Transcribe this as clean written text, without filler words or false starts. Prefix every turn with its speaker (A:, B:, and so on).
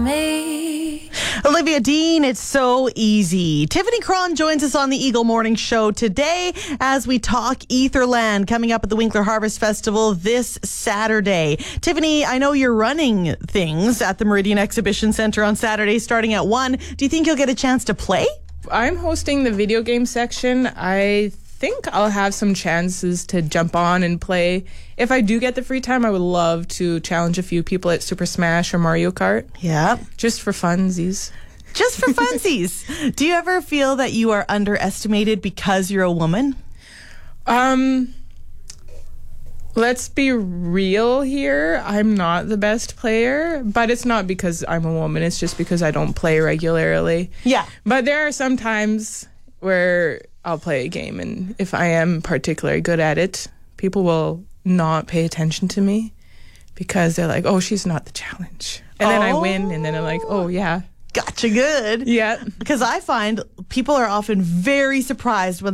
A: Olivia Dean, it's so easy. Tiffany Cron joins us on the Eagle Morning Show today as we talk Etherland coming up at the Winkler Harvest Festival this Saturday. Tiffany, I know you're running things at the Meridian Exhibition Center on Saturday starting at 1. Do you think you'll get a chance to play?
B: I'm hosting the video game section. I think I'll have some chances to jump on and play. If I do get the free time, I would love to challenge a few people at Super Smash or Mario Kart.
A: Yeah.
B: Just for funsies.
A: Just for funsies. Do you ever feel that you are underestimated because you're a woman?
B: Let's be real here. I'm not the best player, but it's not because I'm a woman. It's just because I don't play regularly.
A: Yeah.
B: But there are some times where I'll play a game, and if I am particularly good at it, people will not pay attention to me because they're like, oh, she's not the challenge. And then I win, and then I'm like, oh, yeah.
A: Gotcha good.
B: Yeah.
A: Because I find people are often very surprised when